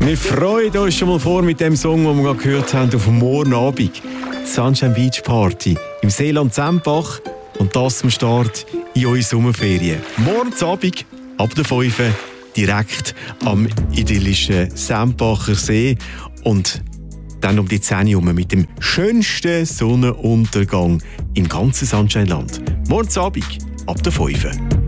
Wir freuen uns schon mal vor mit dem Song, den wir gerade gehört haben, auf morgen Abend. Die Sunshine Beach Party im Seeland Sempach und das zum Start in eure Sommerferien. Morgen Abend ab der 5 Uhr direkt am idyllischen Sempacher See und dann um die 10 Uhr mit dem schönsten Sonnenuntergang im ganzen Sunshine-Land. Morgen Abend ab der 5 Uhr.